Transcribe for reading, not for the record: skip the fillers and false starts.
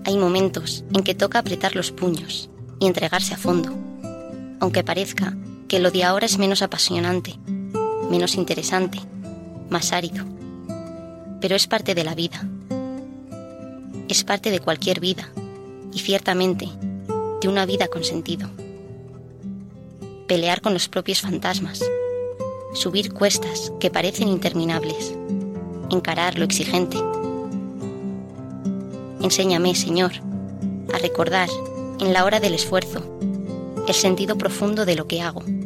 Hay momentos en que toca apretar los puños y entregarse a fondo, aunque parezca que lo de ahora es menos apasionante, menos interesante, más árido. Pero es parte de la vida. Es parte de cualquier vida y ciertamente de una vida con sentido. Pelear con los propios fantasmas, subir cuestas que parecen interminables, encarar lo exigente. Enséñame, Señor, a recordar, en la hora del esfuerzo, el sentido profundo de lo que hago.